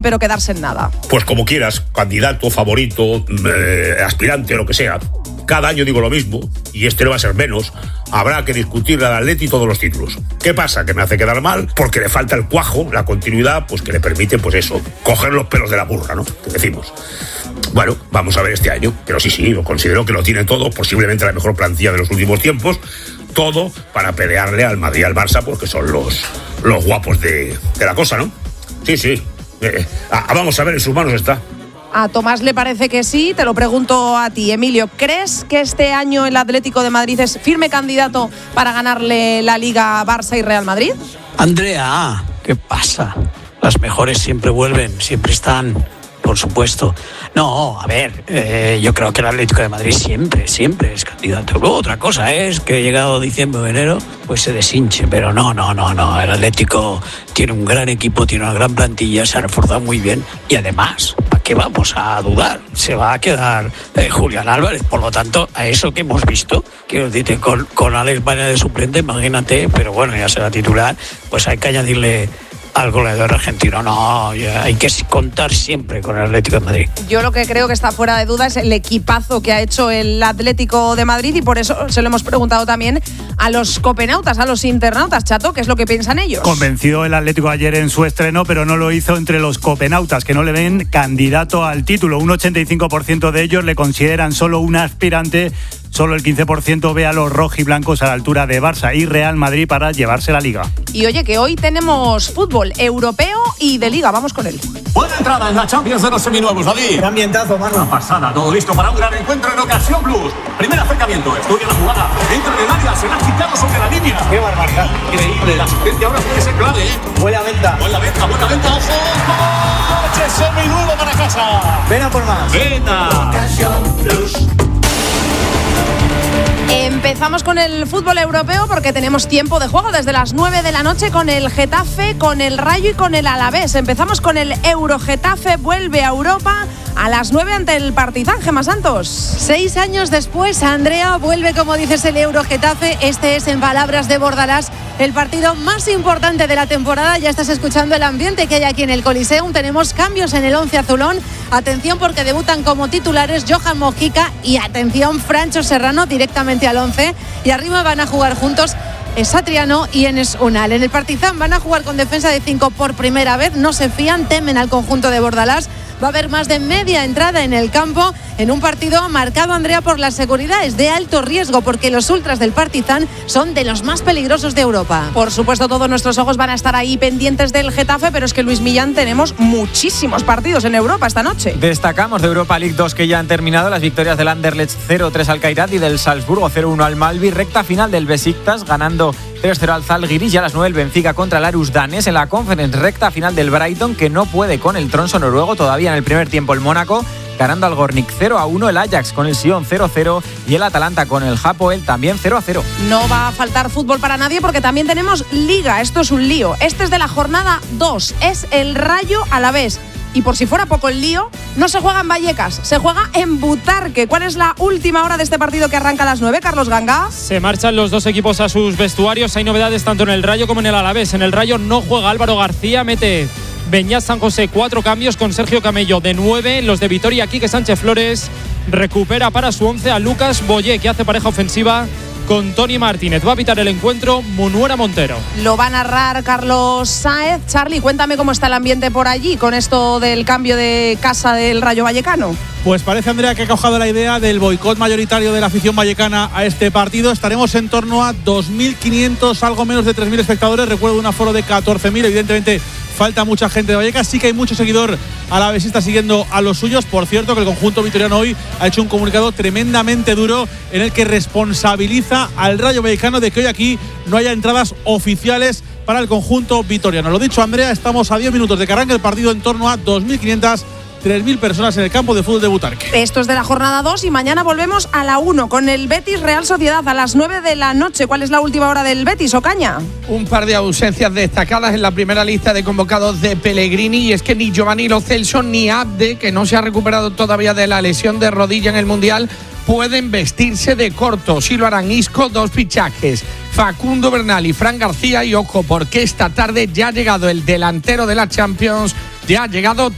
pero quedarse en nada. Pues como quieras, candidato, favorito, aspirante, lo que sea. Cada año digo lo mismo, y este no va a ser menos. Habrá que discutir al Atleti todos los títulos. ¿Qué pasa? Que me hace quedar mal porque le falta el cuajo, la continuidad, pues que le permite, pues eso, coger los pelos de la burra, ¿no? Que decimos. Bueno, vamos a ver este año, pero sí, lo considero que lo tiene todo, posiblemente la mejor plantilla de los últimos tiempos, todo para pelearle al Madrid y al Barça, porque son los guapos de la cosa, ¿no? Sí. Vamos a ver, en sus manos está. A Tomás le parece que sí, te lo pregunto a ti, Emilio. ¿Crees que este año el Atlético de Madrid es firme candidato para ganarle la Liga a Barça y Real Madrid? Andrea, ¿qué pasa? Las mejores siempre vuelven, siempre están, por supuesto. No, a ver, yo creo que el Atlético de Madrid siempre es candidato. Luego otra cosa es que llegado diciembre o enero, pues se deshinche, pero no. El Atlético tiene un gran equipo, tiene una gran plantilla, se ha reforzado muy bien y además, ¿para qué vamos a dudar? Se va a quedar Julián Álvarez, por lo tanto, a eso que hemos visto, quiero decirte, con Alex Baena de suplente, imagínate, pero bueno, ya será titular, pues hay que añadirle al goleador argentino. No, hay que contar siempre con el Atlético de Madrid. Yo lo que creo que está fuera de duda es el equipazo que ha hecho el Atlético de Madrid y por eso se lo hemos preguntado también a los copenautas, a los internautas. Chato, ¿qué es lo que piensan ellos? Convenció el Atlético ayer en su estreno, pero no lo hizo entre los copenautas, que no le ven candidato al título. Un 85% de ellos le consideran solo un aspirante. Solo el 15% ve a los rojiblancos a la altura de Barça y Real Madrid para llevarse la Liga. Y oye, que hoy tenemos fútbol europeo y de Liga. Vamos con él. Buena entrada en la Champions de los seminuevos, David. Qué ambientazo, mano. Una pasada, todo listo para un gran encuentro en Ocasión Plus. Primer acercamiento, estudia la jugada. Dentro del área, se la ha quitado sobre la línea. Qué barbaridad. Increíble, la asistencia ahora puede ser clave, ¿eh? Buena venta, ojo. ¡Coche seminuevo para casa! Ven a por más. ¡Venta! Ocasión Plus. Empezamos con el fútbol europeo porque tenemos tiempo de juego desde las 9 de la noche con el Getafe, con el Rayo y con el Alavés. Empezamos con el Euro-Getafe, vuelve a Europa a las 9 ante el Partizan. Gemma Santos. 6 años después, Andrea, vuelve, como dices, el Euro-Getafe. Este es, en palabras de Bordalás, el partido más importante de la temporada. Ya estás escuchando el ambiente que hay aquí en el Coliseum. Tenemos cambios en el 11 azulón. Atención porque debutan como titulares Johan Mojica y atención Francho Serrano directamente al 11. Y arriba van a jugar juntos Satriano y Enes Unal. En el Partizan van a jugar con defensa de 5 por primera vez. No se fían, temen al conjunto de Bordalás. Va a haber más de media entrada en el campo en un partido marcado, Andrea, por la seguridad. Es de alto riesgo porque los ultras del Partizan son de los más peligrosos de Europa. Por supuesto, todos nuestros ojos van a estar ahí pendientes del Getafe, pero es que, Luis Millán, tenemos muchísimos partidos en Europa esta noche. Destacamos de Europa League 2 que ya han terminado, las victorias del Anderlecht 0-3 al Kairat y del Salzburgo 0-1 al Malvi. Recta final del Besiktas ganando 3-0 al Zalgiris. Y a las 9 el Benfica contra el Aarhus danés. En la Conference, recta final del Brighton, que no puede con el Tromsø noruego. Todavía en el primer tiempo el Mónaco ganando al Gornik 0-1, el Ajax con el Sion 0-0 y el Atalanta con el Hapoel también 0-0. No va a faltar fútbol para nadie porque también tenemos Liga. Esto es un lío. Este es de la jornada 2. Es el Rayo Alavés. Y por si fuera poco el lío, no se juega en Vallecas, se juega en Butarque. ¿Cuál es la última hora de este partido que arranca a las 9, Carlos Ganga? Se marchan los dos equipos a sus vestuarios. Hay novedades tanto en el Rayo como en el Alavés. En el Rayo no juega Álvaro García, mete Beñat San José 4 cambios con Sergio Camello de 9. Los de Vitoria, Quique Sánchez Flores recupera para su 11 a Lucas Boyé, que hace pareja ofensiva con Tony Martínez. Va a pitar el encuentro Munuera Montero. Lo va a narrar Carlos Sáez. Charly, cuéntame cómo está el ambiente por allí con esto del cambio de casa del Rayo Vallecano. Pues parece, Andrea, que ha cojado la idea del boicot mayoritario de la afición vallecana a este partido. Estaremos en torno a 2.500, algo menos de 3.000 espectadores. Recuerdo un aforo de 14.000. Evidentemente falta mucha gente de Vallecas. Sí que hay mucho seguidor alavesista siguiendo a los suyos. Por cierto, que el conjunto vitoriano hoy ha hecho un comunicado tremendamente duro en el que responsabiliza al Rayo Vallecano de que hoy aquí no haya entradas oficiales para el conjunto vitoriano. Lo dicho, Andrea, estamos a 10 minutos de que arranque el partido, en torno a 2.500, 3.000 personas en el campo de fútbol de Butarque. Esto es de la jornada 2 y mañana volvemos a la 1 con el Betis Real Sociedad a las 9 de la noche. ¿Cuál es la última hora del Betis, Ocaña? Un par de ausencias destacadas en la primera lista de convocados de Pellegrini, y es que ni Giovanni Lo Celso ni Abde, que no se ha recuperado todavía de la lesión de rodilla en el Mundial, pueden vestirse de corto. Sí lo harán Isco, 2 fichajes, Facundo Bernal y Fran García. Y ojo, porque esta tarde ya ha llegado el delantero de la Champions, ya ha llegado